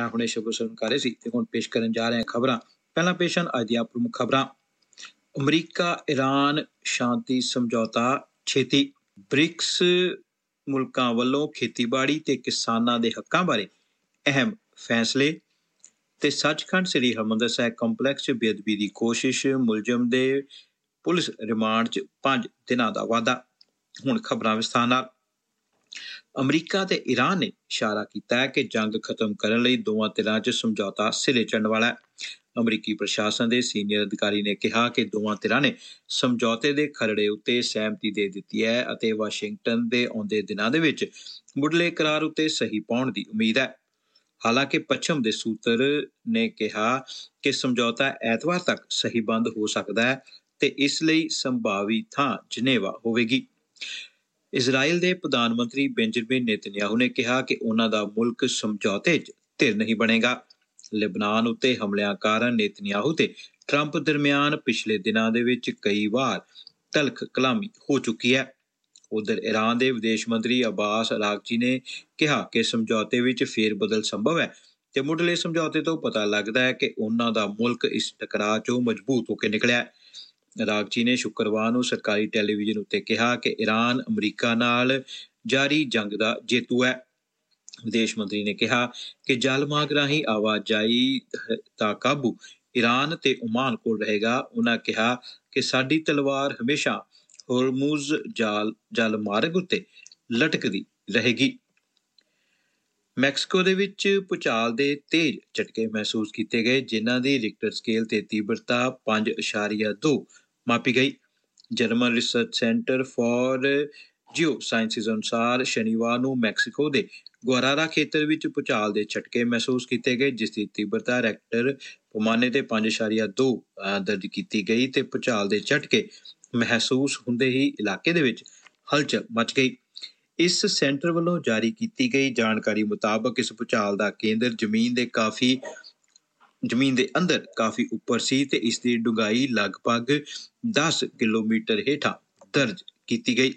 ਹੁਣੇ ਸ਼ੁਭਸਰਨ ਕਰ ਰਹੇ ਸੀ ਤੇ ਹੁਣ ਪੇਸ਼ ਕਰਨ ਜਾ ਰਹੇ ਹਾਂ ਖਬਰਾਂ। ਪਹਿਲਾਂ ਪੇਸ਼ ਹਨ ਅੱਜ ਦੀਆਂ ਪ੍ਰਮੁੱਖ ਖਬਰਾਂ। ਅਮਰੀਕਾ ਈਰਾਨ ਸ਼ਾਂਤੀ ਸਮਝੌਤਾ ਛੇਤੀ। ਬ੍ਰਿਕਸ ਮੁਲਕਾਂ ਵੱਲੋਂ ਖੇਤੀਬਾੜੀ ਤੇ ਕਿਸਾਨਾਂ ਦੇ ਹੱਕਾਂ ਬਾਰੇ ਅਹਿਮ ਫੈਸਲੇ। ਤੇ ਸੱਚਖੰਡ ਸ੍ਰੀ ਹਰਿਮੰਦਰ ਸਾਹਿਬ ਕੰਪਲੈਕਸ 'ਚ ਬੇਅਦਬੀ ਦੀ ਕੋਸ਼ਿਸ਼, ਮੁਲਜ਼ਮ ਦੇ ਪੁਲਿਸ ਰਿਮਾਂਡ 'ਚ 5 ਦਿਨਾਂ ਦਾ ਵਾਧਾ। ਹੁਣ ਖਬਰਾਂ ਵਿਸਥਾਰ ਨਾਲ। ਅਮਰੀਕਾ ਤੇ ਈਰਾਨ ਨੇ ਇਸ਼ਾਰਾ ਕੀਤਾ ਹੈ ਕਿ ਜੰਗ ਖਤਮ ਕਰਨ ਲਈ ਦੋਵਾਂ ਧਿਰਾਂ 'ਚ ਸਮਝੌਤਾ ਸਿਰੇ ਚੜ੍ਹਨ ਵਾਲਾ ਹੈ। ਅਮਰੀਕੀ ਪ੍ਰਸ਼ਾਸਨ ਦੇ ਸੀਨੀਅਰ ਅਧਿਕਾਰੀ ਨੇ ਕਿਹਾ ਕਿ ਦੋਵਾਂ ਧਿਰਾਂ ਨੇ ਸਮਝੌਤੇ ਦੇ ਖਰੜੇ ਉੱਤੇ ਸਹਿਮਤੀ ਦੇ ਦਿੱਤੀ ਹੈ ਅਤੇ ਵਾਸ਼ਿੰਗਟਨ ਦੇ ਆਉਂਦੇ ਦਿਨਾਂ ਦੇ ਵਿੱਚ ਮੁੱਢਲੇ ਕਰਾਰ ਉੱਤੇ ਸਹੀ ਪਾਉਣ ਦੀ ਉਮੀਦ ਹੈ। ਹਾਲਾਂਕਿ ਪੱਛਮ ਦੇ ਸੂਤਰ ਨੇ ਕਿਹਾ ਕਿ ਸਮਝੌਤਾ ਐਤਵਾਰ ਤੱਕ ਸਹੀਬੰਦ ਹੋ ਸਕਦਾ ਹੈ ਤੇ ਇਸ ਲਈ ਸੰਭਾਵੀ ਥਾਂ ਜਨੇਵਾ ਹੋਵੇਗੀ। ਇਜ਼ਰਾਈਲ ਦੇ ਪ੍ਰਧਾਨ ਮੰਤਰੀ ਬੈਂਜਾਮਿਨ ਨੇਤਨਯਾਹੂ ਨੇ ਕਿਹਾ ਕਿ ਉਹਨਾਂ ਦਾ ਮੁਲਕ ਸਮਝੌਤੇ 'ਚ ਧਿਰ ਨਹੀਂ ਬਣੇਗਾ। ਲੈਬਨਾਨ ਉੱਤੇ ਹਮਲਿਆਂ ਕਾਰਨ ਨੇਤਨਯਾਹੂ ਤੇ ਟਰੰਪ ਦਰਮਿਆਨ ਪਿਛਲੇ ਦਿਨਾਂ ਦੇ ਵਿੱਚ ਕਈ ਵਾਰ ਤਲਖ ਕਲਾਮੀ ਹੋ ਚੁੱਕੀ ਹੈ। ਉਧਰ ਈਰਾਨ ਦੇ ਵਿਦੇਸ਼ ਮੰਤਰੀ ਅਬਾਸ ਅਰਾਗਚੀ ਨੇ ਕਿਹਾ ਕਿ ਸਮਝੌਤੇ ਵਿੱਚ ਫੇਰ ਬਦਲ ਸੰਭਵ ਹੈ ਤੇ ਮੁੱਢਲੇ ਸਮਝੌਤੇ ਤੋਂ ਪਤਾ ਲੱਗਦਾ ਹੈ ਕਿ ਉਹਨਾਂ ਦਾ ਮੁਲਕ ਇਸ ਟਕਰਾਅ 'ਚੋਂ ਮਜ਼ਬੂਤ ਹੋ ਕੇ ਨਿਕਲਿਆ ਹੈ। ਅਰਾਗਚੀ ਨੇ ਸ਼ੁੱਕਰਵਾਰ ਨੂੰ ਸਰਕਾਰੀ ਟੈਲੀਵਿਜ਼ਨ ਉੱਤੇ ਕਿਹਾ ਕਿ ਈਰਾਨ ਅਮਰੀਕਾ ਨਾਲ ਜਾਰੀ ਜੰਗ ਦਾ ਜੇਤੂ ਹੈ। ਵਿਦੇਸ਼ ਮੰਤਰੀ ਨੇ ਕਿਹਾ ਕਿ ਜਲਮਾਰਗ ਰਾਹੀਂ ਆਵਾਜਾਈ ਦਾ ਕਾਬੂ ਈਰਾਨ ਤੇ ਓਮਾਨ ਕੋਲ ਰਹੇਗਾ। ਉਹਨਾਂ ਕਿਹਾ ਕਿ ਸਾਡੀ ਤਲਵਾਰ ਹਮੇਸ਼ਾ ਹੋਰਮੁਜ਼ ਜਲਮਾਰਗ ਉੱਤੇ ਲਟਕਦੀ ਰਹੇਗੀ। ਮੈਕਸੀਕੋ ਦੇ ਵਿੱਚ ਭੂਚਾਲ ਦੇ ਤੇਜ਼ ਝਟਕੇ ਮਹਿਸੂਸ ਕੀਤੇ ਗਏ, ਜਿਨ੍ਹਾਂ ਦੀ ਰਿਕਟਰ ਸਕੇਲ ਤੇ ਤੀਬਰਤਾ 5.2 ਮਾਪੀ ਗਈ। ਜਰਮਨ ਰਿਸਰਚ ਸੈਂਟਰ ਫਾਰ ਜਿਓ ਸਾਇੰਸਿਸ ਅਨੁਸਾਰ ਸ਼ਨੀਵਾਰ ਨੂੰ ਮੈਕਸੀਕੋ ਦੇ ਗੁਆਰਾਰਾ ਖੇਤਰ ਵਿੱਚ ਭੂਚਾਲ ਦੇ ਝਟਕੇ ਮਹਿਸੂਸ ਕੀਤੇ ਗਏ, ਜਿਸ ਦੀ ਤੀਬਰਤਾ ਰੈਕਟਰ ਪੈਮਾਨੇ ਤੇ 5.2 ਦਰਜ ਕੀਤੀ ਗਈ ਤੇ ਭੂਚਾਲ ਦੇ ਝਟਕੇ ਮਹਿਸੂਸ ਹੁੰਦੇ ਹੀ ਇਲਾਕੇ ਦੇ ਵਿੱਚ ਹਲਚਲ ਮਚ ਗਈ। ਇਸ ਸੈਂਟਰ ਵੱਲੋਂ ਜਾਰੀ ਕੀਤੀ ਗਈ ਜਾਣਕਾਰੀ ਮੁਤਾਬਕ ਇਸ ਭੂਚਾਲ ਦਾ ਕੇਂਦਰ ਜ਼ਮੀਨ ਦੇ ਅੰਦਰ ਕਾਫੀ ਉੱਪਰ ਸੀ ਤੇ ਇਸ ਦੀ ਡੂੰਘਾਈ ਲਗਭਗ 10 ਕਿਲੋਮੀਟਰ ਹੇਠਾਂ ਦਰਜ ਕੀਤੀ ਗਈ।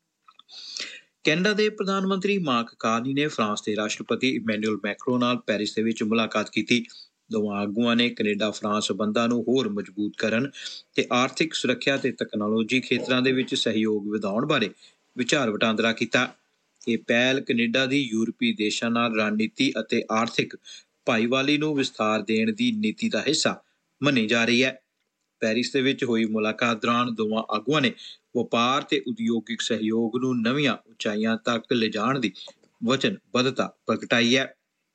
ਕੈਨੇਡਾ ਦੇ ਪ੍ਰਧਾਨ ਮੰਤਰੀ ਮਾਰਕ ਕਾਰਨੀ ਨੇ ਫਰਾਂਸ ਦੇ ਰਾਸ਼ਟਰਪਤੀ ਇਮੈਨੂਅਲ ਮੈਕਰੋਂ ਨਾਲ ਪੈਰਿਸ ਦੇ ਵਿੱਚ ਮੁਲਾਕਾਤ ਕੀਤੀ। ਦੋਵਾਂ ਆਗੂਆਂ ਨੇ ਕੈਨੇਡਾ ਫਰਾਂਸ ਸਬੰਧਾਂ ਨੂੰ ਹੋਰ ਮਜ਼ਬੂਤ ਕਰਨ ਤੇ ਆਰਥਿਕ, ਸੁਰੱਖਿਆ ਤੇ ਤਕਨਾਲੋਜੀ ਖੇਤਰਾਂ ਦੇ ਵਿੱਚ ਸਹਿਯੋਗ ਵਧਾਉਣ ਬਾਰੇ ਵਿਚਾਰ ਵਟਾਂਦਰਾ ਕੀਤਾ। ਇਹ ਪਹਿਲ ਕੈਨੇਡਾ ਦੀ ਯੂਰਪੀ ਦੇਸ਼ਾਂ ਨਾਲ ਰਣਨੀਤੀ ਅਤੇ ਆਰਥਿਕ ਭਾਈਵਾਲੀ ਨੂੰ ਵਿਸਥਾਰ ਦੇਣ ਦੀ ਨੀਤੀ ਦਾ ਹਿੱਸਾ ਮੰਨੀ ਜਾ ਰਹੀ ਹੈ। ਪੈਰਿਸ ਦੇ ਵਿੱਚ ਹੋਈ ਮੁਲਾਕਾਤ ਦੌਰਾਨ ਦੋਵਾਂ ਆਗੂਆਂ ਨੇ ਵਪਾਰ ਤੇ ਉਦਯੋਗਿਕ ਸਹਿਯੋਗ ਨੂੰ ਨਵੀਆਂ ਉਚਾਈਆਂ ਤੱਕ ਲਿਜਾਣ ਦੀ ਵਚਨਬੱਧਤਾ ਪ੍ਰਗਟਾਈ ਹੈ।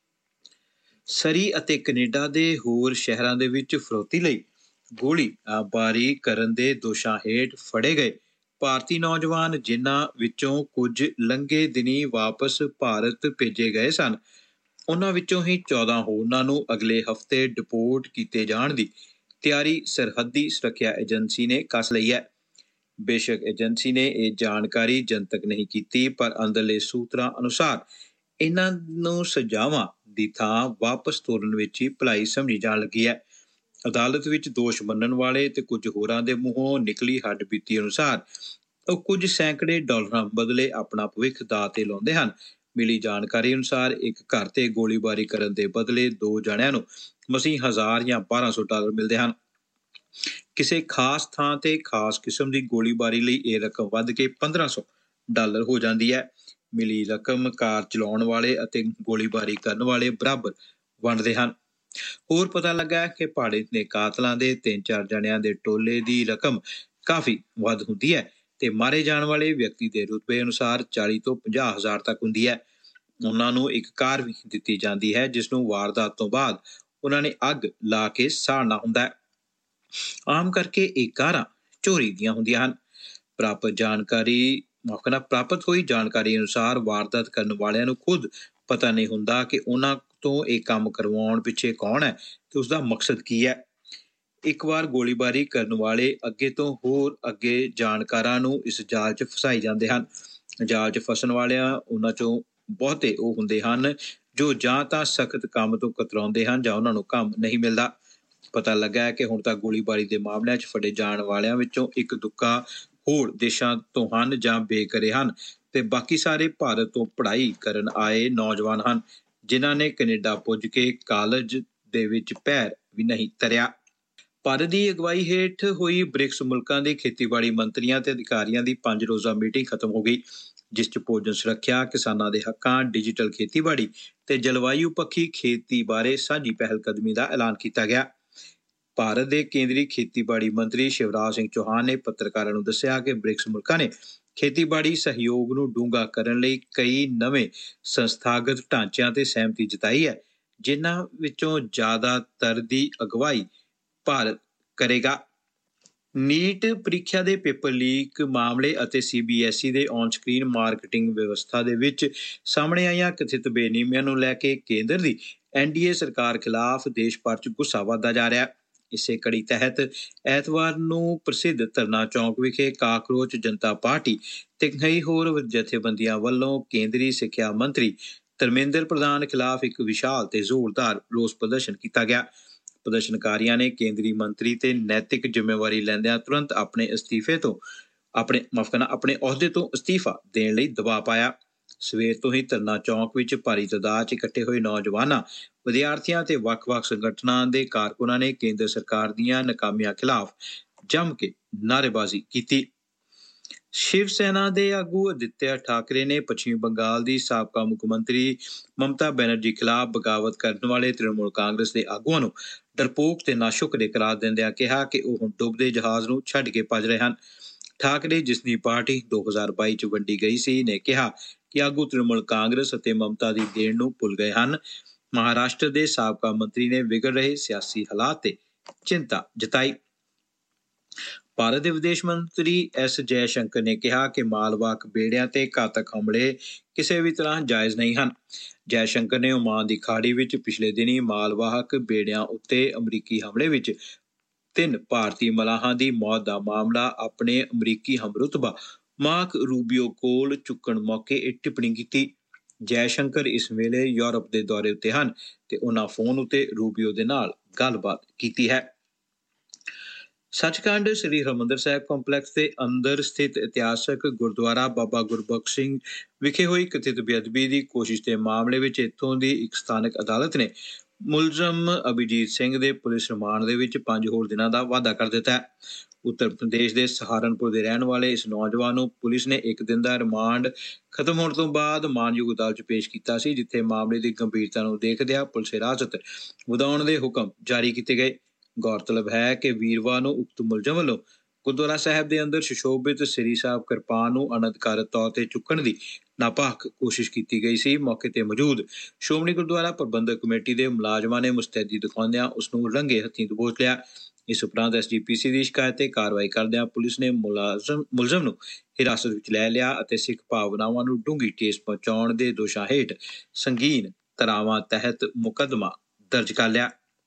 ਸਰੀ ਅਤੇ ਕੈਨੇਡਾ ਦੇ ਹੋਰ ਸ਼ਹਿਰਾਂ ਦੇ ਵਿੱਚ ਫਿਰੌਤੀ ਲਈ ਗੋਲੀਬਾਰੀ ਕਰਨ ਦੇ ਦੋਸ਼ਾਂ ਹੇਠ ਫੜੇ ਗਏ ਭਾਰਤੀ ਨੌਜਵਾਨ, ਜਿਨ੍ਹਾਂ ਵਿੱਚੋਂ ਕੁਝ ਲੰਘੇ ਦਿਨੀਂ ਵਾਪਸ ਭਾਰਤ ਭੇਜੇ ਗਏ ਸਨ, ਉਹਨਾਂ ਵਿੱਚੋਂ ਹੀ 14 ਹੋਰਨਾਂ ਨੂੰ ਅਗਲੇ ਹਫ਼ਤੇ ਡਿਪੋਰਟ ਕੀਤੇ ਜਾਣ ਦੀ ਤਿਆਰੀ ਸਰਹੱਦੀ ਸੁਰੱਖਿਆ ਏਜੰਸੀ ਨੇ ਕੱਸ ਲਈ ਹੈ। ਬੇਸ਼ੱਕ ਏਜੰਸੀ ਨੇ ਇਹ ਜਾਣਕਾਰੀ ਜਨਤਕ ਨਹੀਂ ਕੀਤੀ, ਪਰ ਅੰਦਰਲੇ ਸੂਤਰਾਂ ਅਨੁਸਾਰ ਇਹਨਾਂ ਨੂੰ ਸਜ਼ਾਵਾਂ ਦੀ ਥਾਂ ਵਾਪਸ ਤੋਰਨ ਵਿੱਚ ਹੀ ਭਲਾਈ ਸਮਝੀ ਜਾਣ ਲੱਗੀ ਹੈ। ਅਦਾਲਤ ਵਿੱਚ ਦੋਸ਼ ਮੰਨਣ ਵਾਲੇ ਤੇ ਕੁਝ ਹੋਰਾਂ ਦੇ ਮੂੰਹੋਂ ਨਿਕਲੀ ਹੱਡਬੀਤੀ ਅਨੁਸਾਰ ਉਹ ਕੁਝ ਸੈਂਕੜੇ ਡਾਲਰਾਂ ਬਦਲੇ ਆਪਣਾ ਭਵਿੱਖ ਦਾਅ ਤੇ ਲਾਉਂਦੇ ਹਨ। ਮਿਲੀ ਜਾਣਕਾਰੀ ਅਨੁਸਾਰ ਇੱਕ ਘਰ ਤੇ ਗੋਲੀਬਾਰੀ ਕਰਨ ਦੇ ਬਦਲੇ 2 ਜਣਿਆਂ ਨੂੰ ਮਸੀਂ 1000 ਜਾਂ 1200 ਡਾਲਰ ਮਿਲਦੇ ਹਨ। ਕਿਸੇ ਖਾਸ ਥਾਂ ਤੇ ਖਾਸ ਕਿਸਮ ਦੀ ਗੋਲੀਬਾਰੀ ਲਈ ਇਹ ਰਕਮ ਵੱਧ ਕੇ 1500 ਡਾਲਰ ਹੋ ਜਾਂਦੀ ਹੈ। ਮਿਲੀ ਰਕਮ ਕਾਰ ਚਲਾਉਣ ਵਾਲੇ ਅਤੇ ਗੋਲੀਬਾਰੀ ਕਰਨ ਵਾਲੇ ਬਰਾਬਰ ਵੰਡਦੇ ਹਨ। ਹੋਰ ਪਤਾ ਲੱਗਾ ਕਿ ਭਾੜੇ ਦੇ ਕਾਤਲਾਂ ਦੇ 3-4 ਜਣਿਆਂ ਦੇ ਟੋਲੇ ਦੀ ਰਕਮ ਕਾਫੀ ਵੱਧ ਹੁੰਦੀ ਹੈ ਤੇ ਮਾਰੇ ਜਾਣ ਵਾਲੇ ਵਿਅਕਤੀ ਦੇ ਰੁਤਬੇ ਅਨੁਸਾਰ 40 ਤੋਂ 50 ਹਜ਼ਾਰ ਤੱਕ ਹੁੰਦੀ ਹੈ। ਉਹਨਾਂ ਨੂੰ ਇੱਕ ਕਾਰ ਵੀ ਦਿੱਤੀ ਜਾਂਦੀ ਹੈ, ਜਿਸ ਨੂੰ ਵਾਰਦਾਤ ਤੋਂ ਬਾਅਦ ਉਹਨਾਂ ਨੇ ਅੱਗ ਲਾ ਕੇ ਸਾੜਨਾ ਹੁੰਦਾ ਹੈ। ਆਮ ਕਰਕੇ ਇਹ ਕਾਰਾਂ ਚੋਰੀ ਦੀਆਂ ਹੁੰਦੀਆਂ ਹਨ। ਪ੍ਰਾਪਤ ਹੋਈ ਜਾਣਕਾਰੀ ਅਨੁਸਾਰ ਵਾਰਦਾਤ ਕਰਨ ਵਾਲਿਆਂ ਨੂੰ ਖੁਦ ਪਤਾ ਨਹੀਂ ਹੁੰਦਾ ਕਿ ਉਹਨਾਂ ਤੋਂ ਇਹ ਕੰਮ ਕਰਵਾਉਣ ਪਿੱਛੇ ਕੌਣ ਹੈ ਤੇ ਉਸਦਾ ਮਕਸਦ ਕੀ ਹੈ। ਇੱਕ ਵਾਰ ਗੋਲੀਬਾਰੀ ਕਰਨ ਵਾਲੇ ਅੱਗੇ ਤੋਂ ਹੋਰ ਅੱਗੇ ਜਾਣਕਾਰਾਂ ਨੂੰ ਇਸ ਜਾਲ 'ਚ ਫਸਾਈ ਜਾਂਦੇ ਹਨ। ਜਾਲ 'ਚ ਫਸਣ ਵਾਲਿਆਂ ਉਹਨਾਂ 'ਚੋਂ ਬਹੁਤੇ ਉਹ ਹੁੰਦੇ ਹਨ ਜੋ ਜਾਂ ਤਾਂ ਸਖਤ ਕੰਮ ਤੋਂ ਕਤਰਾਉਂਦੇ ਹਨ ਜਾਂ ਉਹਨਾਂ ਨੂੰ ਕੰਮ ਨਹੀਂ ਮਿਲਦਾ। ਪਤਾ ਲੱਗਾ ਹੈ ਕਿ ਹੁਣ ਤੱਕ ਗੋਲੀਬਾਰੀ ਦੇ ਮਾਮਲਿਆਂ 'ਚ ਫੜੇ ਜਾਣ ਵਾਲਿਆਂ ਵਿੱਚੋਂ ਇੱਕ ਦੁੱਕਾ ਹੋਰ ਦੇਸ਼ਾਂ ਤੋਂ ਹਨ ਜਾਂ ਬੇਘਰੇ ਹਨ ਤੇ ਬਾਕੀ ਸਾਰੇ ਭਾਰਤ ਤੋਂ ਪੜ੍ਹਾਈ ਕਰਨ ਆਏ ਨੌਜਵਾਨ ਹਨ। ਜਿਨ੍ਹਾਂ ਨੇ ਕੈਨੇਡਾ ਪੁੱਜ ਕੇ ਕਾਲਜ ਦੇ ਵਿੱਚ ਪੈਰ ਵੀ ਨਹੀਂ ਧਰਿਆ। ਭਾਰਤ ਦੀ ਅਗਵਾਈ ਹੇਠ ਹੋਈ ਬ੍ਰਿਕਸ ਮੁਲਕਾਂ ਦੇ ਖੇਤੀਬਾੜੀ ਮੰਤਰੀਆਂ ਤੇ ਅਧਿਕਾਰੀਆਂ ਦੀ 5 ਰੋਜ਼ਾ ਮੀਟਿੰਗ ਖਤਮ ਹੋ ਗਈ, ਜਿਸ 'ਚ ਭੋਜਨ ਸੁਰੱਖਿਆ, ਕਿਸਾਨਾਂ ਦੇ ਹੱਕਾਂ, ਡਿਜੀਟਲ ਖੇਤੀਬਾੜੀ ਤੇ ਜਲਵਾਯੂ ਪੱਖੀ ਖੇਤੀ ਬਾਰੇ ਸਾਂਝੀ ਪਹਿਲਕਦਮੀ ਦਾ ਐਲਾਨ ਕੀਤਾ ਗਿਆ। ਭਾਰਤ ਦੇ ਕੇਂਦਰੀ ਖੇਤੀਬਾੜੀ ਮੰਤਰੀ ਸ਼ਿਵਰਾਜ ਸਿੰਘ ਚੌਹਾਨ ਨੇ ਪੱਤਰਕਾਰਾਂ ਨੂੰ ਦੱਸਿਆ ਕਿ ਬ੍ਰਿਕਸ ਮੁਲਕਾਂ ਨੇ ਖੇਤੀਬਾੜੀ ਸਹਿਯੋਗ ਨੂੰ ਡੂੰਘਾ ਕਰਨ ਲਈ ਕਈ ਨਵੇਂ ਸੰਸਥਾਗਤ ਢਾਂਚਿਆਂ ਤੇ ਸਹਿਮਤੀ ਜਤਾਈ ਹੈ, ਜਿਨ੍ਹਾਂ ਵਿੱਚੋਂ ਜ਼ਿਆਦਾਤਰ ਦੀ ਅਗਵਾਈ ਭਾਰਤ ਕਰੇਗਾ। ਨੀਟ ਪ੍ਰੀਖਿਆ ਦੇ ਪੇਪਰ ਲੀਕ ਮਾਮਲੇ ਅਤੇ CBSE ਦੇ ਔਨ ਸਕਰੀਨ ਮਾਰਕੀਟਿੰਗ ਵਿਵਸਥਾ ਦੇ ਵਿੱਚ ਸਾਹਮਣੇ ਆਈਆਂ ਕਥਿਤ ਬੇਨਿਯਮੀਆਂ ਨੂੰ ਲੈ ਕੇ ਕੇਂਦਰ ਦੀ NDA ਸਰਕਾਰ ਖਿਲਾਫ ਦੇਸ਼ ਭਰ 'ਚ ਗੁੱਸਾ ਵਧਦਾ ਜਾ ਰਿਹਾ ਹੈ। ਇਸੇ ਕੜੀ ਤਹਿਤ ਐਤਵਾਰ ਨੂੰ ਪ੍ਰਸਿੱਧ ਧਰਨਾ ਚੌਂਕ ਵਿਖੇ ਕਾਕਰੋਚ ਜਨਤਾ ਪਾਰਟੀ ਤੇ ਕਈ ਹੋਰ ਜਥੇਬੰਦੀਆਂ ਵੱਲੋਂ ਕੇਂਦਰੀ ਸਿੱਖਿਆ ਮੰਤਰੀ ਧਰਮੇਂਦਰ ਪ੍ਰਧਾਨ ਖਿਲਾਫ ਇੱਕ ਵਿਸ਼ਾਲ ਤੇ ਜ਼ੋਰਦਾਰ ਰੋਸ ਪ੍ਰਦਰਸ਼ਨ ਕੀਤਾ ਗਿਆ। ਪ੍ਰਦਰਸ਼ਨਕਾਰੀਆਂ ਨੇ ਕੇਂਦਰੀ ਮੰਤਰੀ ਤੇ ਨੈਤਿਕ ਜ਼ਿੰਮੇਵਾਰੀ ਲੈਂਦਿਆਂ ਤੁਰੰਤ ਆਪਣੇ ਅਹੁਦੇ ਤੋਂ ਅਸਤੀਫਾ ਦੇਣ ਲਈ ਦਬਾਅ ਪਾਇਆ। ਸਵੇਰ ਤੋਂ ਹੀ ਧਰਨਾ ਚੌਂਕ ਵਿੱਚ ਭਾਰੀ ਤਾਦਾਦ 'ਚ ਇਕੱਠੇ ਹੋਏ ਨੌਜਵਾਨਾਂ, ਵਿਦਿਆਰਥੀਆਂ ਤੇ ਵੱਖ-ਵੱਖ ਸੰਗਠਨਾਂ ਦੇ ਕਾਰਕੁਨਾਂ ਨੇ ਕੇਂਦਰ ਸਰਕਾਰ ਦੀਆਂ ਨਾਕਾਮੀਆਂ ਖਿਲਾਫ ਜੰਮ ਕੇ ਨਾਅਰੇਬਾਜ਼ੀ ਕੀਤੀ। ਸ਼ਿਵ ਸੈਨਾ ਦੇ ਆਗੂ ਆਦਿੱਤਿਆ ਠਾਕਰੇ ਨੇ ਪੱਛਮੀ ਬੰਗਾਲ ਦੀ ਸਾਬਕਾ ਮੁੱਖ ਮੰਤਰੀ ਮਮਤਾ ਬੈਨਰਜੀ ਖਿਲਾਫ ਬਗਾਵਤ ਕਰਨ ਵਾਲੇ ਤ੍ਰਿਣਮੂਲ ਕਾਂਗਰਸ ਦੇ ਆਗੂਆਂ ਨੂੰ ਡਰਪੋਕ ਤੇ ਨਾਸ਼ੁਕਰੇ ਕਰਾਰ ਦਿੰਦਿਆਂ ਕਿਹਾ ਕਿ ਉਹ ਹੁਣ ਡੁੱਬਦੇ ਜਹਾਜ਼ ਨੂੰ ਛੱਡ ਕੇ ਭੱਜ ਰਹੇ ਹਨ। ਠਾਕਰੇ, ਜਿਸ ਦੀ ਪਾਰਟੀ 2022 'ਚ ਵੰਡੀ ਗਈ ਸੀ, ਨੇ ਕਿਹਾ ਕਿ ਆਗੂ ਤ੍ਰਿਣਮੂਲ ਕਾਂਗਰਸ ਅਤੇ ਮਮਤਾ ਦੀ ਦੇਣ ਨੂੰ ਭੁੱਲ ਗਏ ਹਨ। ਮਹਾਰਾਸ਼ਟਰ ਦੇ ਸਾਬਕਾ ਮੰਤਰੀ ਨੇ ਵਿਗੜ ਰਹੇ ਸਿਆਸੀ ਹਾਲਾਤ ਤੇ ਚਿੰਤਾ ਜਤਾਈ। ਭਾਰਤ ਦੇ ਵਿਦੇਸ਼ ਮੰਤਰੀ S ਜੈਸ਼ੰਕਰ ਨੇ ਕਿਹਾ ਕਿ ਮਾਲਵਾਹਕ ਬੇੜਿਆਂ ਤੇ ਘਾਤਕ ਹਮਲੇ ਕਿਸੇ ਵੀ ਤਰ੍ਹਾਂ ਜਾਇਜ਼ ਨਹੀਂ ਹਨ। ਜੈਸ਼ੰਕਰ ਨੇ ਓਮਾਨ ਦੀ ਖਾੜੀ ਵਿੱਚ ਪਿਛਲੇ ਦਿਨੀ ਮਾਲਵਾਹਕ ਬੇੜਿਆਂ ਉੱਤੇ ਅਮਰੀਕੀ ਹਮਲੇ ਵਿੱਚ 3 ਭਾਰਤੀ ਮਲਾਹਾਂ ਦੀ ਮੌਤ ਦਾ ਮਾਮਲਾ ਆਪਣੇ ਅਮਰੀਕੀ ਹਮਰੁਤਬਾ ਮਾਰਕ ਰੂਬੀਓ ਕੋਲ ਚੁੱਕਣ ਮੌਕੇ ਇਹ ਟਿੱਪਣੀ ਕੀਤੀ। ਜੈਸ਼ੰਕਰ ਇਸ ਵੇਲੇ ਯੂਰਪ ਦੇ ਦੌਰੇ ਉੱਤੇ ਹਨ ਤੇ ਉਹਨਾਂ ਫੋਨ ਉੱਤੇ ਰੂਬੀਓ ਦੇ ਨਾਲ ਗੱਲਬਾਤ ਕੀਤੀ ਹੈ। ਸੱਚਖੰਡ ਸ੍ਰੀ ਹਰਿਮੰਦਰ ਸਾਹਿਬ ਕੰਪਲੈਕਸ ਦੇ ਅੰਦਰ ਸਥਿਤ ਇਤਿਹਾਸਕ ਗੁਰਦੁਆਰਾ ਬਾਬਾ ਗੁਰਬਖਸ਼ ਸਿੰਘ ਵਿਖੇ ਹੋਈ ਕਥਿਤ ਬੇਅਦਬੀ ਦੀ ਕੋਸ਼ਿਸ਼ ਦੇ ਮਾਮਲੇ ਵਿੱਚ ਇੱਥੋਂ ਦੀ ਇੱਕ ਸਥਾਨਕ ਅਦਾਲਤ ਨੇ ਮੁਲਜ਼ਮ ਅਭਿਜੀਤ ਸਿੰਘ ਦੇ ਪੁਲਿਸ ਰਿਮਾਂਡ ਦੇ ਵਿੱਚ 5 ਹੋਰ ਦਿਨਾਂ ਦਾ ਵਾਧਾ ਕਰ ਦਿੱਤਾ ਹੈ। ਉੱਤਰ ਪ੍ਰਦੇਸ਼ ਦੇ ਸਹਾਰਨਪੁਰ ਦੇ ਰਹਿਣ ਵਾਲੇ ਇਸ ਨੌਜਵਾਨ ਨੂੰ ਪੁਲਿਸ ਨੇ 1 ਦਿਨ ਦਾ ਰਿਮਾਂਡ ਖਤਮ ਹੋਣ ਤੋਂ ਬਾਅਦ ਮਾਨਯੋਗ ਅਦਾਲਤ 'ਚ ਪੇਸ਼ ਕੀਤਾ ਸੀ, ਜਿੱਥੇ ਮਾਮਲੇ ਦੀ ਗੰਭੀਰਤਾ ਨੂੰ ਦੇਖਦਿਆਂ ਪੁਲਿਸ ਹਿਰਾਸਤ ਵਧਾਉਣ ਦੇ ਹੁਕਮ ਜਾਰੀ ਕੀਤੇ ਗਏ। ਗੌਰਤਲਬ ਹੈ ਕਿ ਵੀਰਵਾਰ ਨੂੰ ਉਕਤ ਮੁਲਜ਼ਮ ਵੱਲੋਂ ਗੁਰਦੁਆਰਾ ਸਾਹਿਬ ਦੇ ਅੰਦਰ ਸੁਸ਼ੋਭਿਤ ਸ੍ਰੀ ਸਾਹਿਬ ਕਿਰਪਾਨ ਨੂੰ ਅਨਧਿਕਾਰਤ ਤੌਰ ਤੇ ਚੁੱਕਣ ਦੀ ਨਾਪਾਕ ਕੋਸ਼ਿਸ਼ ਕੀਤੀ ਗਈ ਸੀ। ਮੌਕੇ ਤੇ ਮੌਜੂਦ ਸ਼੍ਰੋਮਣੀ ਗੁਰਦੁਆਰਾ ਪ੍ਰਬੰਧਕ ਕਮੇਟੀ ਦੇ ਮੁਲਾਜ਼ਮਾਂ ਨੇ ਮੁਸਤੈਦੀ ਦਿਖਾਉਂਦਿਆਂ ਉਸ ਨੂੰ ਰੰਗੇ ਹੱਥੀਂ ਦਬੋਚ ਲਿਆ। ਇਸ ਉਪਰੰਤ SGPC ਦੀ ਸ਼ਿਕਾਇਤ ਤੇ ਕਾਰਵਾਈ ਕਰਦਿਆਂ ਪੁਲਿਸ ਨੇ ਮੁਲਜ਼ਮ ਨੂੰ ਹਿਰਾਸਤ ਵਿੱਚ ਲੈ ਲਿਆ ਅਤੇ ਸਿੱਖ ਭਾਵਨਾਵਾਂ ਨੂੰ ਡੂੰਘੀ ਠੇਸ ਪਹੁੰਚਾਉਣ ਦੇ ਦੋਸ਼ਾਂ ਹੇਠ ਸੰਗੀਨ ਧਾਰਾਵਾਂ ਤਹਿਤ ਮੁਕੱਦਮਾ ਦਰਜ ਕਰ ਲਿਆ।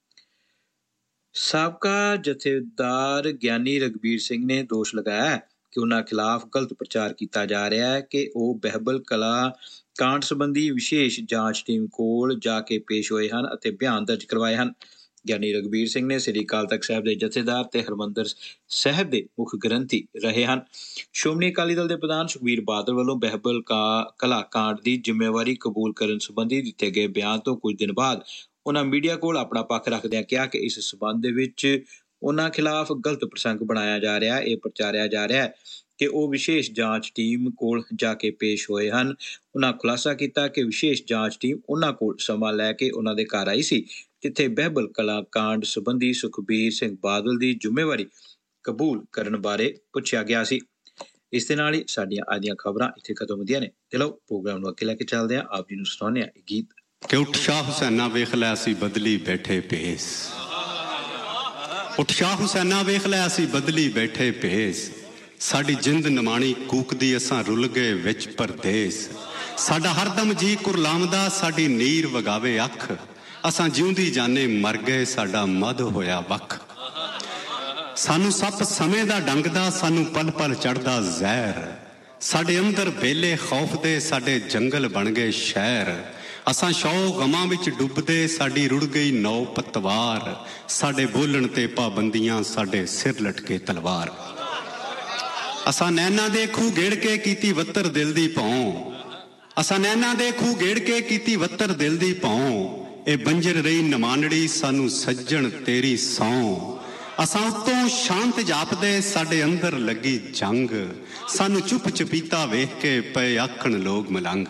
ਸਾਬਕਾ ਜਥੇਦਾਰ ਗਿਆਨੀ ਰਘਬੀਰ ਸਿੰਘ ਨੇ ਦੋਸ਼ ਲਗਾਇਆ ਕਿ ਉਹਨਾਂ ਖਿਲਾਫ ਗਲਤ ਪ੍ਰਚਾਰ ਕੀਤਾ ਜਾ ਰਿਹਾ ਹੈ ਕਿ ਉਹ ਬਹਿਬਲ ਕਲਾ ਕਾਂਡ ਸੰਬੰਧੀ ਵਿਸ਼ੇਸ਼ ਜਾਂਚ ਟੀਮ ਕੋਲ ਜਾ ਕੇ ਪੇਸ਼ ਹੋਏ ਹਨ ਅਤੇ ਬਿਆਨ ਦਰਜ ਕਰਵਾਏ ਹਨ। ਗਿਆਨੀ ਰਘਬੀਰ ਸਿੰਘ ਨੇ ਸ੍ਰੀ ਅਕਾਲ ਤਖ਼ਤ ਸਾਹਿਬ ਦੇ ਜਥੇਦਾਰ ਤੇ ਹਰਿਮੰਦਰ ਸਾਹਿਬ ਦੇ ਮੁੱਖ ਗ੍ਰੰਥੀ ਰਹੇ ਹਨ। ਸ਼੍ਰੋਮਣੀ ਅਕਾਲੀ ਦਲ ਦੇ ਪ੍ਰਧਾਨ ਸੁਖਬੀਰ ਬਾਦਲ ਵੱਲੋਂ ਬਹਿਬਲ ਕਲਾ ਕਾਂਡ ਦੀ ਜ਼ਿੰਮੇਵਾਰੀ ਕਬੂਲ ਕਰਨ ਸੰਬੰਧੀ ਦਿੱਤੇ ਗਏ ਬਿਆਨ ਤੋਂ ਕੁਝ ਦਿਨ ਬਾਅਦ ਉਹਨਾਂ ਮੀਡੀਆ ਕੋਲ ਆਪਣਾ ਪੱਖ ਰੱਖਦਿਆਂ ਕਿਹਾ ਕਿ ਇਸ ਸਬੰਧ ਦੇ ਵਿੱਚ ਉਹਨਾਂ ਖਿਲਾਫ ਗਲਤ ਪ੍ਰਸੰਗ ਬਣਾਇਆ ਜਾ ਰਿਹਾ। ਇਹ ਪ੍ਰਚਾਰਿਆ ਜਾ ਰਿਹਾ ਹੈ ਕਿ ਉਹ ਵਿਸ਼ੇਸ਼ ਜਾਂਚ ਟੀਮ ਕੋਲ ਜਾ ਕੇ ਪੇਸ਼ ਹੋਏ ਹਨ। ਉਹਨਾਂ ਖੁਲਾਸਾ ਕੀਤਾ ਕਿ ਵਿਸ਼ੇਸ਼ ਜਾਂਚ ਟੀਮ ਉਹਨਾਂ ਕੋਲ ਸਮਾਂ ਲੈ ਕੇ ਉਹਨਾਂ ਦੇ ਘਰ ਆਈ ਸੀ, ਜਿੱਥੇ ਬਹਿਬਲ ਕਲਾ ਕਾਂਡ ਸੰਬੰਧੀ ਸੁਖਬੀਰ ਸਿੰਘ ਬਾਦਲ ਦੀ ਜ਼ਿੰਮੇਵਾਰੀ ਕਬੂਲ ਕਰਨ ਬਾਰੇ ਪੁੱਛਿਆ ਗਿਆ ਸੀ। ਇਸ ਦੇ ਨਾਲ ਹੀ ਸਾਡੀਆਂ ਅੱਜ ਦੀਆਂ ਖਬਰਾਂ ਇੱਥੇ ਖਤਮ ਹੁੰਦੀਆਂ ਨੇ। ਚਲੋ ਪ੍ਰੋਗਰਾਮ ਨੂੰ ਅੱਗੇ ਲੈ ਕੇ ਚੱਲਦੇ ਹਾਂ। ਆਪ ਜੀ ਨੂੰ ਸੁਣਾਉਂਦੇ ਹਾਂ ਗੀਤ ਕਿ ਉੱਠ ਸ਼ਾਹ ਹੁਸੈਨਾ ਵੇਖ ਲਿਆ ਸੀ ਬਦਲੀ ਬੈਠੇ ਭੇਸ। ਉੱਠ ਸ਼ਾਹ ਹੁਸੈਨਾ ਵੇਖ ਲਿਆ ਸੀ ਬਦਲੀ ਬੈਠੇ ਭੇਸ। ਸਾਡੀ ਜਿੰਦ ਨਿਮਾਣੀ ਕੂਕਦੀ ਅਸਾਂ ਰੁੱਲ ਗਏ ਵਿੱਚ ਪਰਦੇਸ। ਸਾਡਾ ਹਰਦਮ ਜੀ ਕੁਰਲਾਮਦਾ ਸਾਡੀ ਨੀਰ ਵਗਾਵੇ ਅੱਖ। ਅਸਾਂ ਜਿਉਂਦੀ ਜਾਨੇ ਮਰ ਗਏ ਸਾਡਾ ਮਧ ਹੋਇਆ ਵੱਖ। ਸਾਨੂੰ ਸੱਪ ਸਮੇਂ ਦਾ ਡੰਗਦਾ ਸਾਨੂੰ ਪਲ ਪਲ ਚੜ੍ਹਦਾ ਜ਼ਹਿਰ। ਸਾਡੇ ਅੰਦਰ ਬੇਲੇ ਖੌਫ ਦੇ ਸਾਡੇ ਜੰਗਲ ਬਣ ਗਏ ਸ਼ਹਿਰ। ਅਸਾਂ ਸ਼ੌ ਗਮਾਂ ਵਿੱਚ ਡੁੱਬਦੇ ਸਾਡੀ ਰੁੜ ਗਈ ਨੌ ਪਤਵਾਰ। ਸਾਡੇ ਬੋਲਣ ਤੇ ਪਾਬੰਦੀਆਂ ਸਾਡੇ ਸਿਰ ਲਟਕੇ ਤਲਵਾਰ। ਅਸਾਂ ਨੈਣਾ ਦੇ ਖੂਹ ਗੇੜ ਕੇ ਕੀਤੀ ਵੱਤਰ ਦਿਲ ਦੀ ਭੌਂ। ਅਸਾਂ ਨੈਣਾ ਦੇ ਖੂਹ ਗੇੜ ਕੇ ਕੀਤੀ ਵੱਤਰ ਦਿਲ ਦੀ ਭੌਂ, ਇਹ ਬੰਜਰ ਰਹੀ ਨਮਾਨੜੀ ਸਾਨੂੰ ਸੱਜਣ ਤੇਰੀ ਸੌਂ। ਅਸਾਂ ਉੱਤੋਂ ਸ਼ਾਂਤ ਜਾਪਦੇ ਸਾਡੇ ਅੰਦਰ ਲੱਗੀ ਜੰਗ, ਸਾਨੂੰ ਚੁੱਪ ਚਪੀਤਾ ਵੇਖ ਕੇ ਪਏ ਆਖਣ ਲੋਕ ਮਲੰਗ।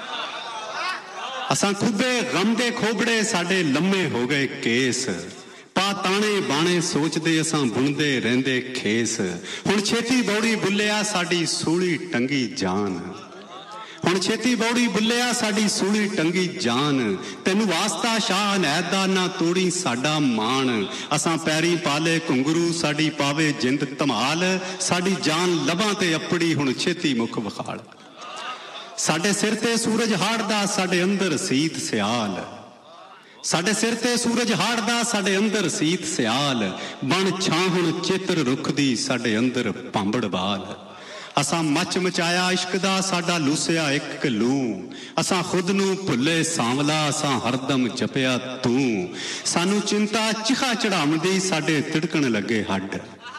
ਅਸਾਂ ਖੁੱਬੇ ਗਮ ਦੇ ਖੋਬੜੇ ਸਾਡੇ ਲੰਮੇ ਹੋ ਗਏ ਕੇਸ, ਪਾ ਤਾਣੇ ਬਾਣੇ ਸੋਚਦੇ ਅਸਾਂ ਬੁਣਦੇ ਰਹਿੰਦੇ ਖੇਸ। ਹੁਣ ਛੇਤੀ ਬੌੜੀ ਬੁੱਲਿਆ ਸਾਡੀ ਸੂਲੀ ਟੰਗੀ ਜਾਨ, ਹੁਣ ਛੇਤੀ ਬੌੜੀ ਬੁੱਲਿਆ ਸਾਡੀ ਸੂਲੀ ਟੰਗੀ ਜਾਨ। ਤੈਨੂੰ ਵਾਸਤਾ ਸ਼ਾਹ ਨੈਦ ਦਾ ਨਾ ਤੋੜੀ ਸਾਡਾ ਮਾਣ, ਅਸਾਂ ਪੈਰੀ ਪਾਲੇ ਘੁੰਗਰੂ ਸਾਡੀ ਪਾਵੇ ਜਿੰਦ ਧਮਾਲ। ਸਾਡੀ ਜਾਨ ਲਬਾਂ ਤੇ ਅੱਪੜੀ ਹੁਣ ਛੇਤੀ ਮੁਖ ਵਿਖਾਲ, ਸਾਡੇ ਸਿਰ ਤੇ ਸੂਰਜ ਹਾੜਦਾ ਸਾਡੇ ਅੰਦਰ ਸੀਤ ਸਿਆਲ, ਸਾਡੇ ਸਿਰ ਤੇ ਸੂਰਜ ਹਾੜਦਾ ਸਾਡੇ ਅੰਦਰ ਸੀਤ ਸਿਆਲ। ਬਣ ਛਾਂ ਹੁਣ ਚਿੱਤਰ ਰੁੱਖ ਦੀ ਸਾਡੇ ਅੰਦਰ ਭਾਂਬੜ ਬਾਲ। ਅਸਾਂ ਮੱਚ ਮਚਾਇਆ ਇਸ਼ਕ ਦਾ ਸਾਡਾ ਲੂਸਿਆ ਇੱਕ ਲੂ, ਅਸਾਂ ਖੁਦ ਨੂੰ ਭੁੱਲੇ ਸਾਂਵਲਾ ਅਸਾਂ ਹਰਦਮ ਜਪਿਆ ਤੂੰ। ਸਾਨੂੰ ਚਿੰਤਾ ਚਿਖਾ ਚੜਾਉਂਦੀ ਸਾਡੇ ਤਿੜਕਣ ਲੱਗੇ ਹੱਡ,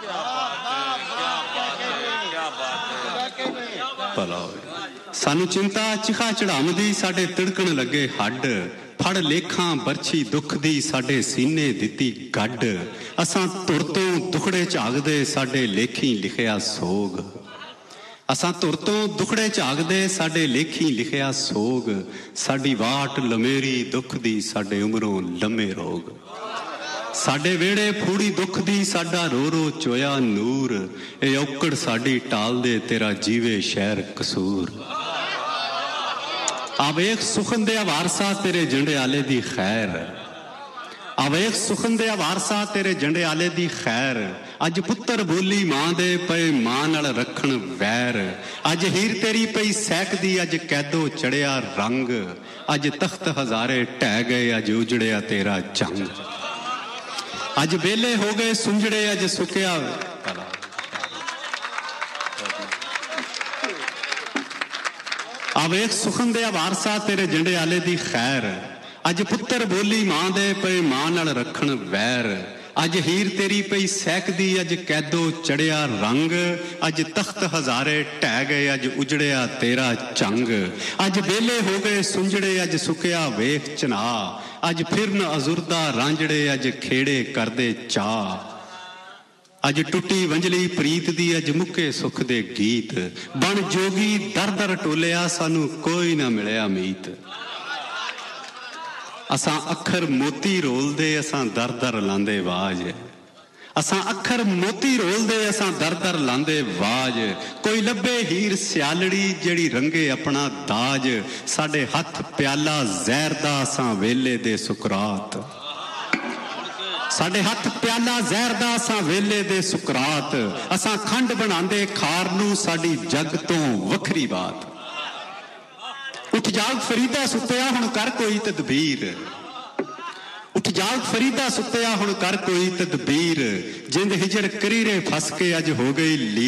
ਸਾਨੂੰ ਚਿੰਤਾ ਚਿਖਾ ਚੜਾਉਂਦੀ ਸਾਡੇ ਤਿੜਕਣ ਲੱਗੇ ਹੱਡ। ਫੜ ਲੇਖਾਂ ਬਰਛੀ ਦੁੱਖ ਦੀ ਸਾਡੇ ਸੀਨੇ ਦਿੱਤੀ ਗੱਡ, ਅਸਾਂ ਧੁਰ ਤੋਂ ਦੁਖੜੇ ਝਾਗਦੇ ਸਾਡੇ ਲੇਖੀ ਲਿਖਿਆ ਸੋਗ, ਅਸਾਂ ਧੁਰ ਤੋਂ ਦੁਖੜੇ ਝਾਗਦੇ ਸਾਡੇ ਲੇਖੀ ਲਿਖਿਆ ਸੋਗ। ਸਾਡੀ ਵਾਟ ਲਮੇਰੀ ਦੁੱਖ ਦੀ ਸਾਡੇ ਉਮਰੋਂ ਲੰਮੇ ਰੋਗ, ਸਾਡੇ ਵਿਹੜੇ ਫੂੜੀ ਦੁੱਖ ਦੀ ਸਾਡਾ ਰੋ ਰੋ ਚੋਇਆ ਨੂਰ। ਇਹ ਔਕੜ ਸਾਡੀ ਟਾਲਦੇ ਤੇਰਾ ਜੀਵੇ ਸ਼ਹਿਰ ਕਸੂਰ। ਆਵੇਖ ਸੁਖਨ ਦੇ ਵਾਰਸਾ ਤੇਰੇ ਜੰਡਿਆਲੇ ਦੀ ਖੈਰ, ਆਵੇਖ ਸੁਖਨ ਦੇ ਵਾਰਸਾ ਤੇਰੇ ਜੰਡਿਆਲੇ ਦੀ ਖੈਰ। ਅੱਜ ਪੁੱਤਰ ਬੋਲੀ ਮਾਂ ਦੇ ਪਏ ਮਾਂ ਨਾਲ ਰੱਖਣ ਵੈਰ, ਅੱਜ ਹੀਰ ਤੇਰੀ ਪਈ ਸਹਿਕਦੀ ਅੱਜ ਕੈਦੋ ਚੜਿਆ ਰੰਗ। ਅੱਜ ਤਖਤ ਹਜ਼ਾਰੇ ਢਹਿ ਗਏ ਅੱਜ ਉਜੜਿਆ ਤੇਰਾ ਜੰਗ, ਅੱਜ ਵੇਲੇ ਹੋ ਗਏ ਸੁੰਝੜੇ ਅੱਜ ਸੁੱਕਿਆ। ਆਵੇਖ ਸੁਖਨ ਦੇ ਵਾਰਸਾ ਤੇਰੇ ਜੰਡਿਆਲੇ ਦੀ ਖੈਰ, ਅੱਜ ਪੁੱਤਰ ਬੋਲੀ ਮਾਂ ਦੇ ਪਏ ਮਾਂ ਨਾਲ ਰੱਖਣ ਵੈਰ। ਅੱਜ ਹੀਰ ਤੇਰੀ ਪਈ ਸਹਿਕਦੀ ਅੱਜ ਕੈਦੋ ਚੜਿਆ ਰੰਗ, ਅੱਜ ਤਖਤ ਹਜ਼ਾਰੇ ਢਹਿ ਗਏ ਅੱਜ ਉਜੜਿਆ ਤੇਰਾ ਚੰਗ। ਅੱਜ ਵੇਲੇ ਹੋ ਗਏ ਸੁੰਝੜੇ ਅੱਜ ਸੁੱਕਿਆ ਵੇਖ ਚਨਾ, ਅੱਜ ਫਿਰਨ ਅਜ਼ੁਰਦਾ ਰਾਂਝੜੇ ਅੱਜ ਖੇੜੇ ਕਰਦੇ ਚਾਹ। ਅੱਜ ਟੁੱਟੀ ਵੰਜਲੀ ਪ੍ਰੀਤ ਦੀ ਅੱਜ ਮੁੱਕੇ ਸੁੱਖ ਦੇ ਗੀਤ, ਬਣ ਜੋਗੀ ਦਰ ਦਰ ਟੋਲਿਆ ਸਾਨੂੰ ਕੋਈ ਨਾ ਮਿਲਿਆ ਮੀਤ। ਅਸਾਂ ਅੱਖਰ ਮੋਤੀ ਰੋਲਦੇ ਅਸਾਂ ਦਰ ਦਰ ਲਾਂਦੇ ਆਵਾਜ਼, ਅਸਾਂ ਅੱਖਰ ਮੋਤੀ ਰੋਲਦੇ ਅਸਾਂ ਦਰ ਦਰ ਲਾਂਦੇ ਆਵਾਜ਼। ਕੋਈ ਲੱਭੇ ਹੀਰ ਸਿਆਲੜੀ ਜਿਹੜੀ ਰੰਗੇ ਆਪਣਾ ਦਾਜ, ਸਾਡੇ ਹੱਥ ਪਿਆਲਾ ਜ਼ਹਿਰ ਦਾ ਅਸਾਂ ਵੇਲੇ ਦੇ ਸੁਕਰਾਤ, ਸਾਡੇ ਹੱਥ ਪਿਆਲਾ ਜ਼ਹਿਰ ਦਾ ਅਸਾਂ ਵੇਲੇ ਦੇ ਸੁਕਰਾਤ। ਅਸਾਂ ਖੰਡ ਬਣਾਉਂਦੇ ਖਾਰ ਨੂੰ ਸਾਡੀ ਜੱਗ ਤੋਂ ਵੱਖਰੀ ਬਾਤ। ਉੱਠ ਜਾਗ ਫਰੀਦਾ ਸੁੱਤਿਆ ਹੁਣ ਕਰ ਕੋਈ ਤਦਬੀਰ, ਉੱਠ ਜਾਗ ਫਰੀਦਾ ਸੁੱਤਿਆ ਹੁਣ ਕਰ ਕੋਈ ਤਦਬੀਰ। ਜਿੰਦ ਹਿਜਰ ਕਰੀਰੇ ਫਸ ਕੇ ਅੱਜ ਹੋ ਗਈ ਲੀ